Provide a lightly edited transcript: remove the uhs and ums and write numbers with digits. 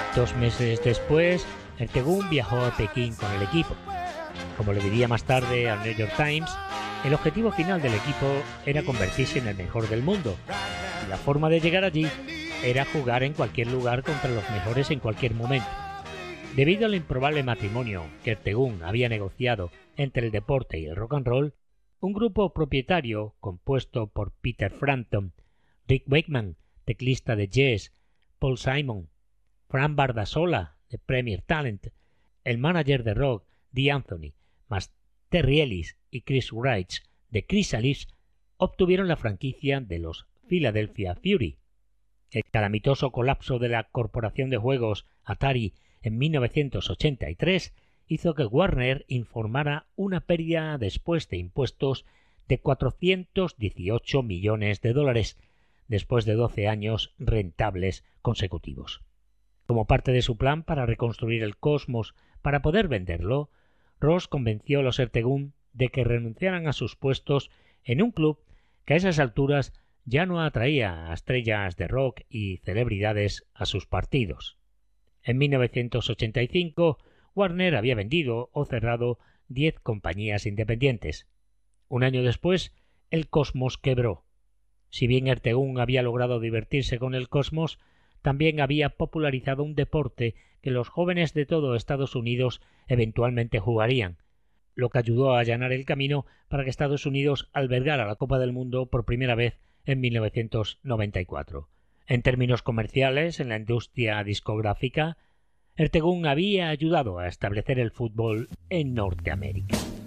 2 meses después, Ertegún viajó a Pekín con el equipo. Como le diría más tarde al New York Times, el objetivo final del equipo era convertirse en el mejor del mundo, y la forma de llegar allí era jugar en cualquier lugar contra los mejores en cualquier momento. Debido al improbable matrimonio que Ertegún había negociado entre el deporte y el rock and roll, un grupo propietario compuesto por Peter Frampton, Rick Wakeman, teclista de Yes, Paul Simon, Fran Bardasola de Premier Talent, el manager de rock Dee Anthony, más Terry Ellis y Chris Wright de Chrysalis, obtuvieron la franquicia de los Philadelphia Fury. El calamitoso colapso de la corporación de juegos Atari en 1983 hizo que Warner informara una pérdida después de impuestos de $418 millones, después de 12 años rentables consecutivos. Como parte de su plan para reconstruir el Cosmos para poder venderlo, Ross convenció a los Ertegún de que renunciaran a sus puestos en un club que a esas alturas ya no atraía a estrellas de rock y celebridades a sus partidos. En 1985, Warner había vendido o cerrado 10 compañías independientes. Un año después, el Cosmos quebró. Si bien Ertegún había logrado divertirse con el Cosmos, también había popularizado un deporte que los jóvenes de todo Estados Unidos eventualmente jugarían, lo que ayudó a allanar el camino para que Estados Unidos albergara la Copa del Mundo por primera vez en 1994. En términos comerciales, en la industria discográfica, Ertegún había ayudado a establecer el fútbol en Norteamérica.